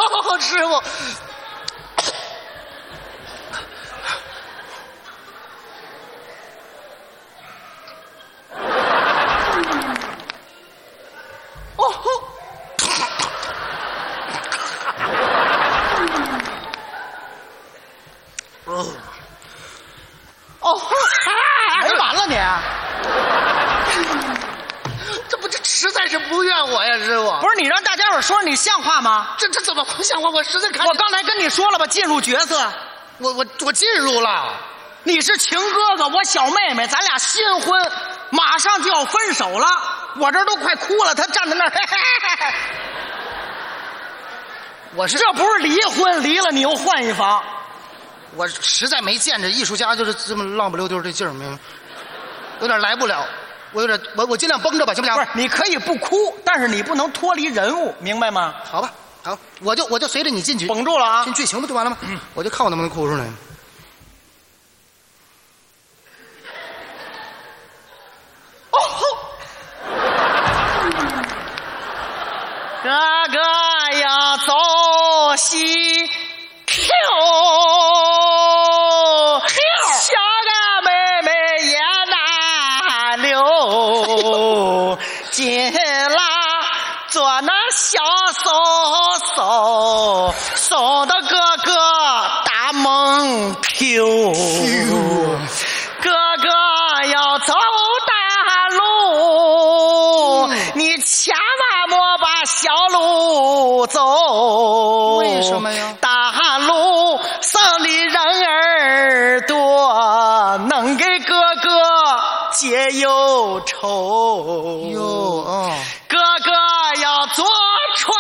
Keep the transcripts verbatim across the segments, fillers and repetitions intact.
呦，师傅。哦。哦。哦。 没完了你！ 这不，这实在是不怨我呀，师傅。 不是你让大家伙说你像话吗？ 这这怎么不像话？我实在看。 我刚才跟你说了吧，进入角色。 我我我进入了。 你是情哥哥，我小妹妹，咱俩新婚，马上就要分手了，我这都快哭了。他站在那儿，嘿嘿嘿嘿。 我是这不是离婚，离了你又换一房。 我实在没见着艺术家就是这么浪不溜丢这劲儿，明白？有点来不了。我有点，我我尽量绷着吧，行不行？ 不是，你可以不哭，但是你不能脱离人物，明白吗？ 好吧，好，我就我就随着你进去， 绷住了啊！ 进剧情不就完了吗？嗯，我就看我能不能哭出来。哦吼！ 哥哥要走西跳，小个妹妹也难留，进啦做那小手手，送到哥哥大门口。哥哥要走大路，嗯、你千万莫把小路走。 为什么呀？ 大路上的人儿多，能给哥哥解忧愁。 哟哦， 哥哥要坐船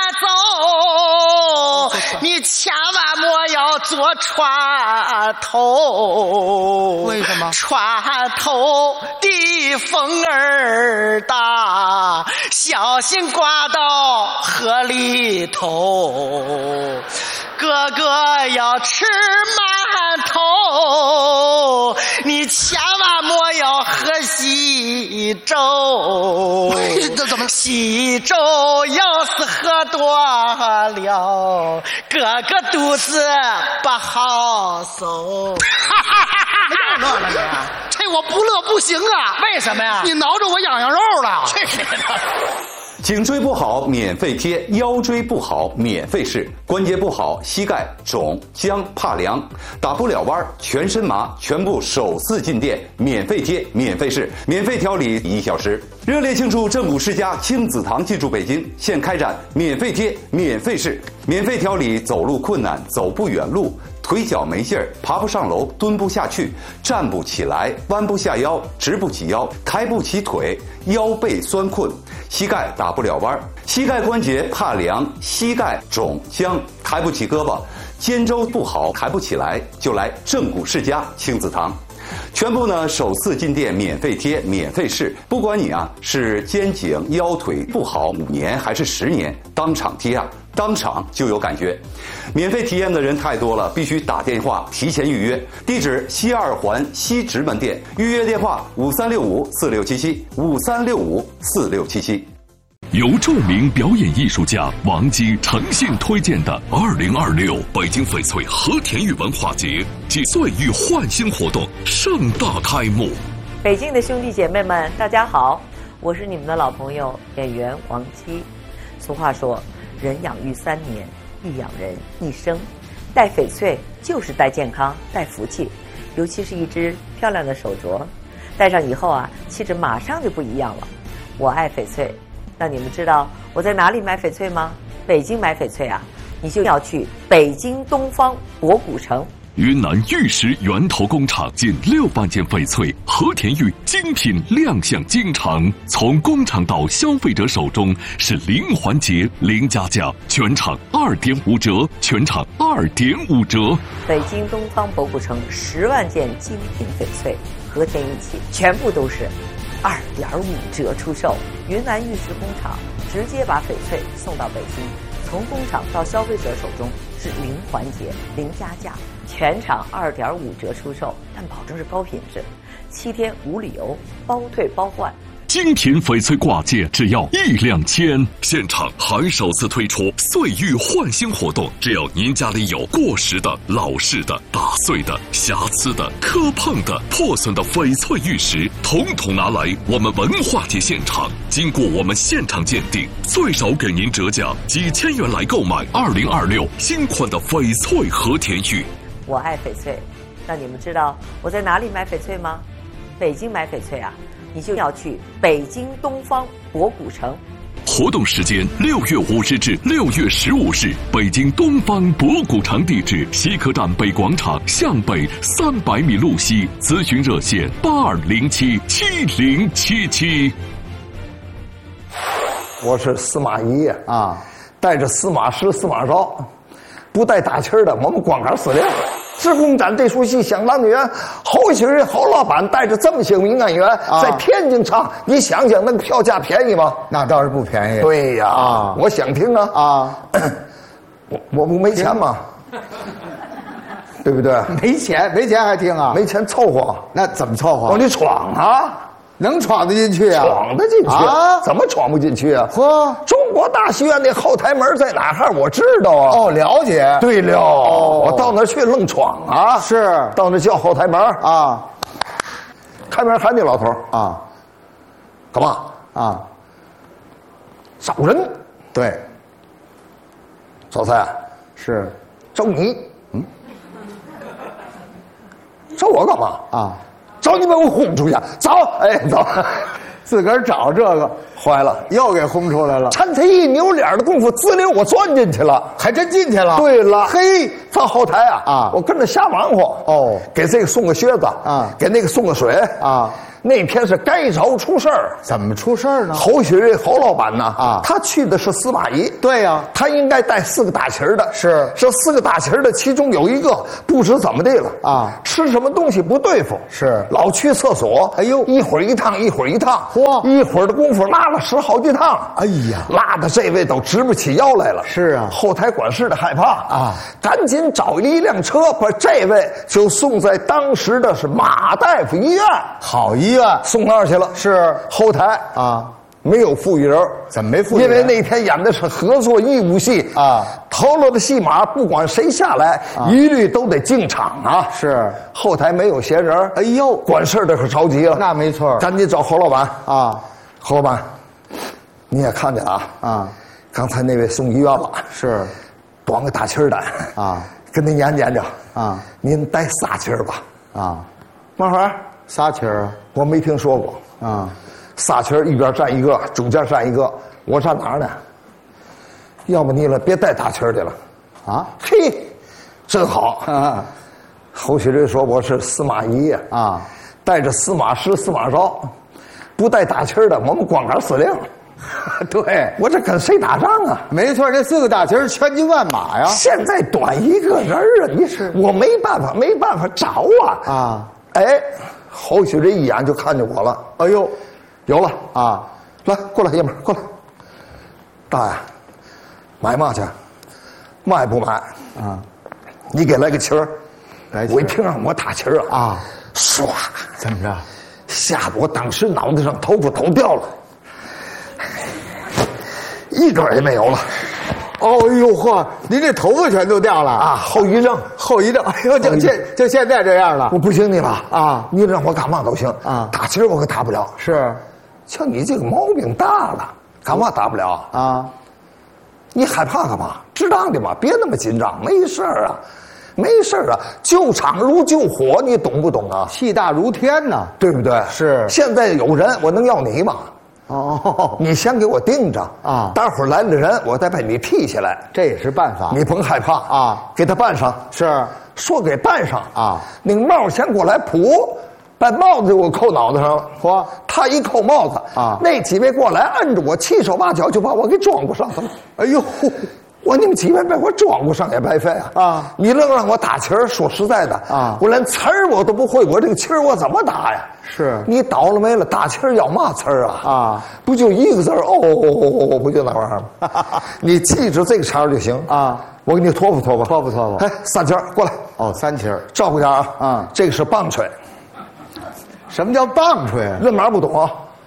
走，你千万莫要坐船头。 为什么？ 船头的风儿大，小心刮到河里头。哥哥要吃馒头，你千万莫要喝稀粥。 这怎么？ 稀粥要是喝多了，哥哥肚子不好受。又乐了你、啊？ 这我不乐不行啊！ 为什么呀？ 你挠着我痒痒肉了。 去你的！ 颈椎不好免费贴，腰椎不好免费试，关节不好膝盖肿僵怕凉打不了弯全身麻，全部首次进店免费贴免费试，免费调理一小时。热烈庆祝正骨世家亲子堂进驻北京，现开展免费贴免费试，免费调理走路困难走不远路，腿脚没劲儿，爬不上楼，蹲不下去，站不起来，弯不下腰，直不起腰，抬不起腿，腰背酸困，膝盖打不了弯，膝盖关节怕凉，膝盖肿僵，抬不起胳膊，肩周不好，抬不起来，就来正骨世家亲子堂。全部呢首次进店免费贴免费试，不管你啊是肩颈腰腿不好五年还是十年，当场贴啊当场就有感觉。免费体验的人太多了，必须打电话提前预约。地址西二环西直门店，预约电话五三六五四六七七五三六五四六七七。 由著名表演艺术家王姬诚信推荐的二零二六北京翡翠和田玉文化节几岁与焕新活动盛大开幕。 北京的兄弟姐妹们，大家好，我是你们的老朋友演员王姬。俗话说，人养育三年，亦养人一生。戴翡翠就是戴健康，戴福气，尤其是一只漂亮的手镯，戴上以后啊，气质马上就不一样了。我爱翡翠。那你们知道我在哪里买翡翠吗？北京买翡翠啊，你就要去北京东方博古城。 云南玉石源头工厂近六万件翡翠和田玉精品亮相京城，从工厂到消费者手中是零环节零加价，全场二点五折，全场二点五折。 北京东方博古城十万件精品翡翠和田玉器，全部都是二点五折出售。云南玉石工厂直接把翡翠送到北京，从工厂到消费者手中是零环节零加价，全场二点五折出售，但保证是高品质，七天无理由包退包换。 精品翡翠挂件只要一两千。现场还首次推出岁玉换新活动，只要您家里有过时的、老式的、打碎的、瑕疵的、磕碰的、破损的翡翠玉石，统统拿来我们文化节现场，经过我们现场鉴定，最少给您折价几千元来购买二零二六新款的翡翠和田玉。 我爱翡翠，让你们知道我在哪里买翡翠吗？北京买翡翠啊，你就要去北京东方博古城。 活动时间六月五日至六月十五日，北京东方博古城，地址西客站北广场向北三百米路西，咨询热线八二零七七零七七。 我是司马懿啊，带着司马师、司马昭，不带打气儿的，我们光杆司令。职工展这出戏相当远，侯喜瑞侯老板带着这么些民安员、啊、在天津唱，你想想那个票价便宜吗？ 那倒是不便宜。 对呀，啊、我想听啊啊！我我不没钱吗？对不对？ 没钱，没钱还听啊？ 没钱凑合。 那怎么凑合？ 往里闯啊！ 能闯得进去啊？ 闯得进去啊？怎么闯不进去啊？ 呵， 中国大戏院那后台门在哪儿？我知道啊。 哦，了解。 对了，哦、我到那儿去愣闯啊！ 是， 到那叫后台门啊。 开门喊你老头啊， 干嘛啊？ 找人。 对。 赵三是找你。嗯。找我干嘛啊？ 找你把我轰出去！走，哎，走， 自个儿找这个， 坏了， 又给轰出来了。 趁他一扭脸的功夫，滋溜我钻进去了， 还真进去了。 对了， 嘿， 到后台啊， 啊， 我跟着瞎忙活。 哦， 给这个送个靴子， 啊， 给那个送个水， 啊。 那天是该着出事儿， 怎么出事儿呢？ 侯雪瑞侯老板呢？ 啊， 他去的是司马懿。 对呀、啊， 他应该带四个大旗儿的。 是， 这四个大旗儿的，其中有一个不知怎么的了啊， 吃什么东西不对付， 是老去厕所。 哎呦， 一会儿一趟，一会儿一趟， 嚯， 一会儿的功夫拉了十好几趟。 哎呀， 拉的这位都直不起腰来了。 是啊， 后台管事的害怕啊， 赶紧找一辆车，把这位就送在当时的是马大夫医院。 好医院， 送那儿去了。 是后台啊， 没有富裕人。 怎么没富裕人？ 因为那天演的是合作义务戏啊， 头了的戏码不管谁下来，啊、一律都得进场啊。 是， 后台没有闲人。 哎呦， 管事的可着急了。 那没错， 赶紧找侯老板啊。 侯老板，你也看见了啊？ 啊， 刚才那位送医院了。 是， 端个大气儿的啊， 跟您演演着啊。 您带仨气儿吧。 啊， 慢会儿。 仨旗儿， 我没听说过啊。 仨旗儿一边站一个，中间站一个，我站哪儿呢？要不你了，别带大旗儿去了。 啊， 嘿，真好。 啊、 侯喜瑞说我是司马懿呀， 啊， 带着司马师、司马昭，不带大旗儿的，我们光杆司令。 对， 我这跟谁打仗啊？ 没错，这四个大旗儿千军万马呀。 现在短一个人啊，你是我没办法，没办法找啊。 啊， 哎。侯喜瑞一眼就看见我了， 哎呦， 有了啊！ 来，过来，爷们儿，过来。大爷，买嘛去？卖不买？ 啊， 你给来个旗儿。 来， 我一听让我打旗儿啊， 啊， 唰， 怎么着？ 吓得我当时脑袋上头发都掉了，一根也没有了。 哦呦呵，您这头发全都掉了啊！后遗症， 后遗症。哎呦，就现就现在这样了。 我不行你了啊！ 你让我干嘛都行啊！ 打旗儿我可打不了。 是， 瞧你这个毛病大了，干嘛打不了啊？ 你害怕干嘛？适当的嘛，别那么紧张，没事儿啊，没事儿啊。救场如救火，你懂不懂啊？ 气大如天呐， 对不对？ 是。 现在有人，我能要你吗？ 哦， 你先给我盯着啊！ 待会儿来了人，我再把你替下来， 这也是办法。 你甭害怕啊！ 给他办上， 是说给办上啊！ 那个帽先过来扑，把帽子给我扣脑袋上了。 嚯！ 他一扣帽子啊， 那几位过来摁着我，七手八脚就把我给装不上去了。 哎呦！ 我你们几位把我装不上也白费啊！ 啊！ 你愣让我打旗儿，说实在的啊， 我连词儿我都不会，我这个旗儿我怎么打呀？ 是你倒了霉了，打旗儿要嘛词儿啊？ 啊， 不就一个字儿哦哦哦哦，不就那玩意儿吗？你记住这个茬儿就行啊！ 我给你托付托付， 托付托付。 哎，三旗儿过来。 哦，三旗儿， 照顾点啊！ 啊， 这个是棒槌。 什么叫棒槌？ 认码不懂啊？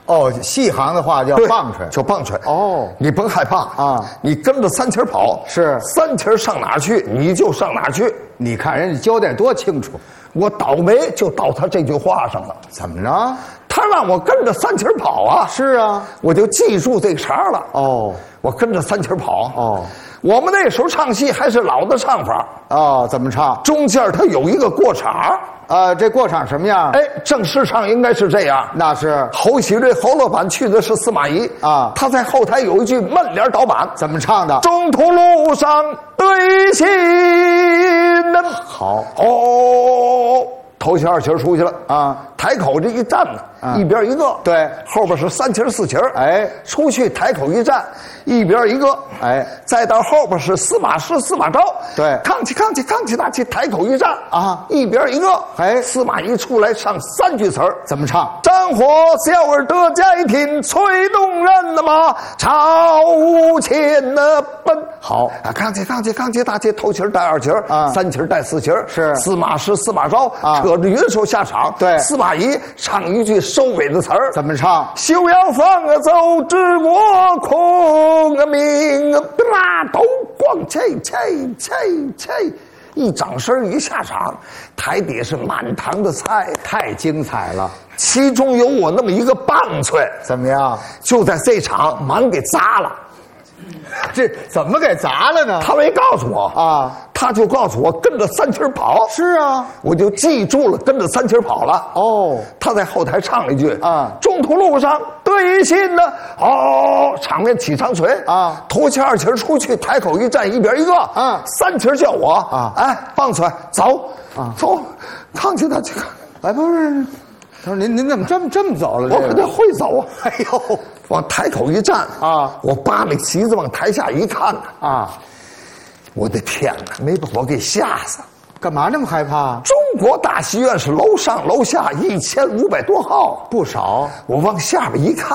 哦，戏行的话叫对棒槌， 叫棒槌。 哦你甭害怕啊你跟着三七跑， 是三七上哪儿去你就上哪儿去。 你看人家交代多清楚， 我倒霉就到他这句话上了。 怎么着？ 他让我跟着三七跑啊， 是啊， 我就记住这茬了。 哦我跟着三七跑。 哦我们那时候唱戏还是老的唱法， 哦，怎么唱？ 中间它有一个过场。 呃，这过场什么样？ 哎，正式唱应该是这样。 那是侯喜瑞侯老板去的是司马懿啊他在后台有一句闷脸倒板， 怎么唱的？ 中途路上对戏呢。 好哦，头旗二旗出去了啊， 台口这一站呢， 啊一边一个， 对后边是三旗四旗， 哎出去台口一站，一边一个， 哎再到后边是司马师、司马昭， 对扛起扛起扛起拿起，台口一站啊一边一个， 哎司马懿出来唱三句词儿， 怎么唱？ 战火小儿得佳品，催动人的马朝前的奔。 好啊，扛起扛起扛起大旗，头旗儿带二旗儿啊三旗儿带四旗儿是司马师、司马昭啊扯着云手下场， 对司马懿唱一句收尾的词儿， 怎么唱？ 休要放啊走，知我空啊命啊，啦都咣切切切切，一掌声一下场，台底是满堂的菜， 太精彩了， 其中有我那么一个棒槌， 怎么样？ 就在这场满给砸了。 这怎么给砸了呢？ 他没告诉我啊， 他就告诉我跟着三旗儿跑。 是啊， 我就记住了，跟着三旗儿跑了。 哦， 他在后台唱了一句啊中途路上对信的哦，场面起长锤啊头旗二旗儿出去，台口一站，一边一个啊三旗儿叫我啊哎，棒槌走啊走，扛起他去， 哎，不是，他说您您怎么这么这么走了？ 我可得会走啊。 哎呦， 往台口一站啊我扒那旗子往台下一看呢， 啊， 我的天哪，没把我给吓死。 干嘛那么害怕？ 中国大戏院是楼上楼下一千五百多号， 不少。 我往下边一看。